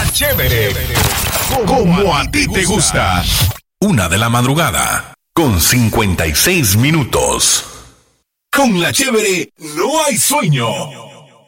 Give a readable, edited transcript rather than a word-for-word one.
Chévere. Como a ti te gusta. 1:00 con 56 minutos. Con La Chévere no hay sueño.